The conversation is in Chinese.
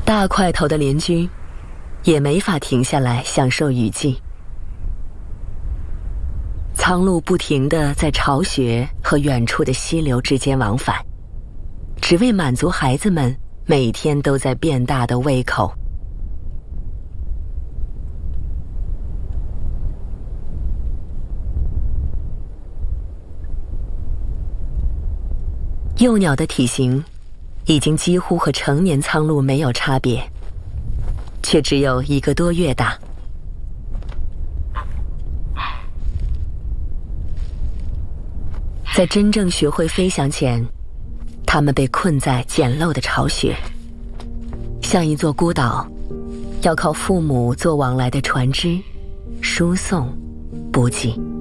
大块头的联军也没法停下来享受雨季。苍鹭不停地在巢穴和远处的溪流之间往返，只为满足孩子们每天都在变大的胃口。幼鸟的体型已经几乎和成年苍鹭没有差别，却只有1个多月大。在真正学会飞翔前，它们被困在简陋的巢穴，像一座孤岛，要靠父母做往来的船只输送补给。